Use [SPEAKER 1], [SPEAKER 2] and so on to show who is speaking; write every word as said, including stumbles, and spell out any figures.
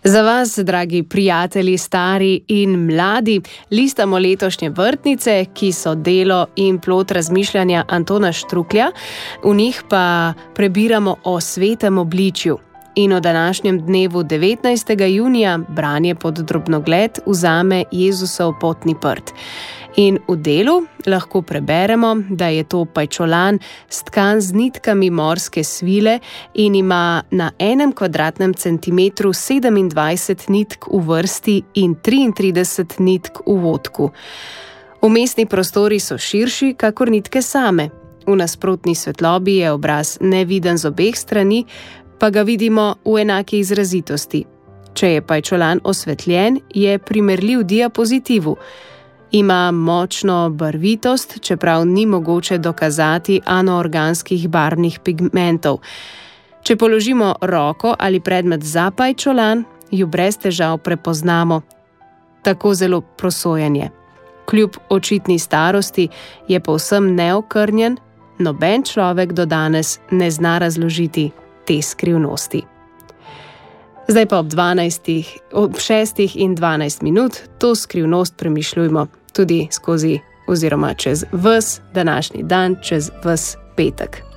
[SPEAKER 1] Za vas, dragi prijatelji, stari in mladi, listamo letošnje vrtnice, ki so delo in plod razmišljanja Antona Štruklja, v njih pa prebiramo o svetem obličju. In o današnjem dnevu devetnajstega junija branje pod drobnogled vzame Jezusov potni prt. In v delu lahko preberemo, da je to pajčolan stkan z nitkami morske svile in ima na enem kvadratnem centimetru sedemindvajset nitk v vrsti in triintrideset nitk v vodku. Vmesni prostori so širši, kakor nitke same. V nasprotni svetlobi je obraz neviden z obeh strani, pa ga vidimo v enaki izrazitosti. Če je pajčolan osvetljen, je primerljiv diapozitivu. Ima močno barvitost, čeprav ni mogoče dokazati anorganskih barvnih pigmentov. Če položimo roko ali predmet za pajčolan, ju brez težav prepoznamo. Tako zelo prosojen je. Kljub očitni starosti je povsem neokrnjen, noben človek do danes ne zna razložiti te skrivnosti. Zdaj pa ob dvanajstih, ob šestih in dvanajst minut to skrivnost premišljujmo tudi skozi oziroma čez ves današnji dan, čez ves petek.